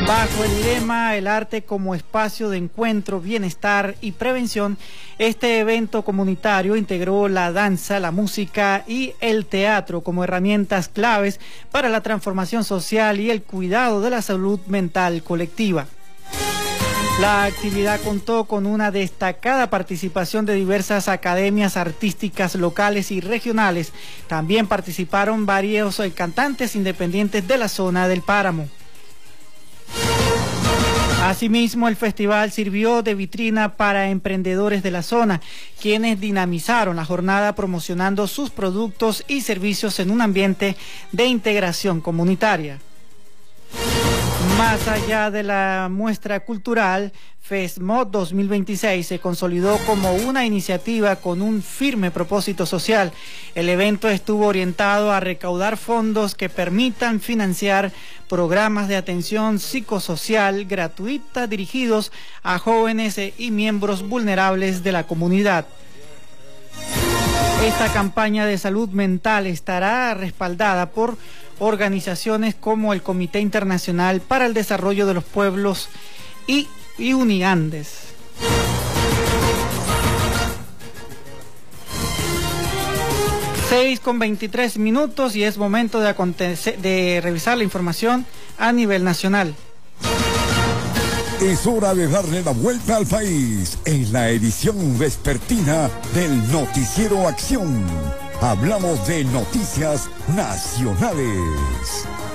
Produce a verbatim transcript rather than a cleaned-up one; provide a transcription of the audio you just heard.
Bajo el lema El arte como espacio de encuentro, bienestar y prevención, este evento comunitario integró la danza, la música y el teatro como herramientas claves para la transformación social y el cuidado de la salud mental colectiva. La actividad contó con una destacada participación de diversas academias artísticas locales y regionales. También participaron varios cantantes independientes de la zona del Páramo. Asimismo, el festival sirvió de vitrina para emprendedores de la zona, quienes dinamizaron la jornada promocionando sus productos y servicios en un ambiente de integración comunitaria. Más allá de la muestra cultural, FESMOD dos mil veintiséis se consolidó como una iniciativa con un firme propósito social. El evento estuvo orientado a recaudar fondos que permitan financiar programas de atención psicosocial gratuita dirigidos a jóvenes y miembros vulnerables de la comunidad. Esta campaña de salud mental estará respaldada por organizaciones como el Comité Internacional para el Desarrollo de los Pueblos y, y Uniandes. seis con veintitrés minutos y es momento de, de revisar la información a nivel nacional. Es hora de darle la vuelta al país en la edición vespertina del Noticiero Acción. Hablamos de noticias nacionales.